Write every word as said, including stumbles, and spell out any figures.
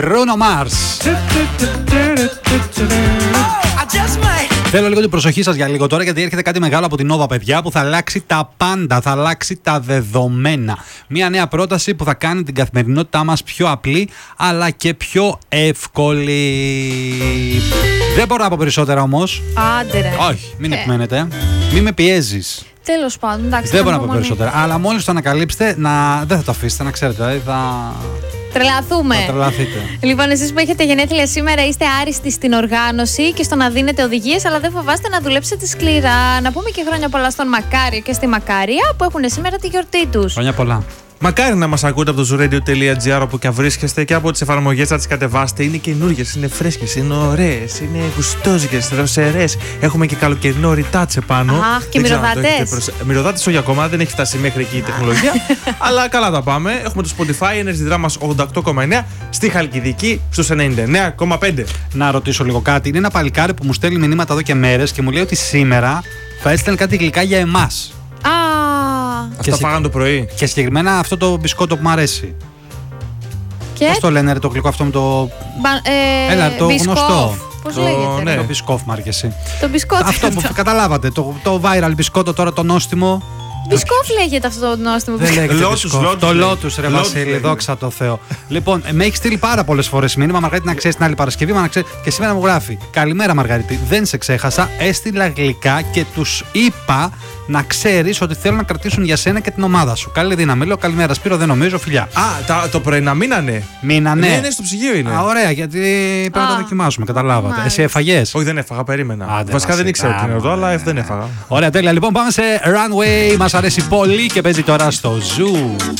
Bruno Mars. Θέλω λίγο την προσοχή σας για λίγο τώρα, γιατί έρχεται κάτι μεγάλο από την Nova, παιδιά, που θα αλλάξει τα πάντα, θα αλλάξει τα δεδομένα. Μια νέα πρόταση που θα κάνει την καθημερινότητά μας πιο απλή, αλλά και πιο εύκολη. Δεν μπορώ να πω περισσότερα όμως. Άντε ρε. Όχι, μην επιμένετε. Μην με πιέζεις. Τέλος πάντων, εντάξει. Δεν μπορώ να πω περισσότερα. Αλλά μόλις το ανακαλύψετε, να... δεν θα το αφήσετε, να ξέρετε. Δηλαδή θα... Τρελαθούμε. Θα τρελαθείτε. Λοιπόν, εσείς που έχετε γενέθλια σήμερα είστε άριστοι στην οργάνωση και στο να δίνετε οδηγίες, αλλά δεν φοβάστε να δουλέψετε σκληρά. Να πούμε και χρόνια πολλά στον Μακάριο και στη Μακάρια που έχουν σήμερα τη γιορτή τους. Χρόνια πολλά. Μακάρι να μας ακούτε από το zooradio τελεία gr όπου και αν βρίσκεστε και από τις εφαρμογές να τις κατεβάσετε. Είναι καινούργιες, είναι φρέσκες, είναι ωραίες, είναι γουστόζικες, δροσερές. Έχουμε και καλοκαιρινό ρητάτσε πάνω. Αχ, και μυρωδάτες. Προσε... Μυρωδάτες όχι ακόμα, δεν έχει φτάσει μέχρι εκεί η τεχνολογία. Αλλά καλά τα πάμε. Έχουμε το Spotify, Energy Drama ογδόντα οκτώ κόμμα εννέα, στη Χαλκιδική στους ενενήντα εννέα κόμμα πέντε. Να ρωτήσω λίγο κάτι. Είναι ένα παλικάρι που μου στέλνει μηνύματα εδώ και μέρες και μου λέει ότι σήμερα θα έστελνε κάτι γλυκά για εμάς. Α, Αυτά φάγαν το πρωί. Και συγκεκριμένα αυτό το μπισκότο που μου αρέσει. και... Πώς το λένε ρε, το γλυκό αυτό με το... Μπα, ε, Έλα, το μπισκόφ. γνωστό. Πώς Το- λέγεται. ναι. ρε? Το μπισκόφ μου αρέσει. Το μπισκότο. Αυτό που καταλάβατε. Το, το viral μπισκότο τώρα το νόστιμο. Μπισκόφ λέγεται αυτό το νόστιμο. Δεν λέγεται Lotus, μπισκόφ. Lotus Το λέει. Lotus ρε Lotus Βασίλη, λέγεται. δόξα τω Θεώ. Λοιπόν, με έχει στείλει πάρα πολλές φορές μήνυμα. Μαργαρίτη, να ξέρεις την άλλη Παρασκευή, μα να ξέρεις. Και σήμερα μου γράφει: Καλημέρα Μαργαρίτη, δεν σε ξέχασα. Έστειλα γλυκά και τους είπα να ξέρεις ότι θέλω να κρατήσουν για σένα και την ομάδα σου. Καλή δύναμη. Λέω καλημέρα Σπύρο, δεν νομίζω, φιλιά. Α, τα, το πρωί να μείνανε. Μείνανε. Ναι, ναι, στο ψυγείο είναι. Α, ωραία, γιατί πρέπει να Α, τα δοκιμάσουμε, καταλάβατε. μάλιστα. Εσύ έφαγες. Όχι, δεν έφαγα, περίμενα. Άντε, Βασικά δεν Βασίλη. ήξερα τι είναι εδώ, αλλά δεν έφαγα. Ωραία, τέλεια. Λοιπόν, πάμε σε Runway. Μας αρέσει πολύ και παίζει τώρα στο Zoo.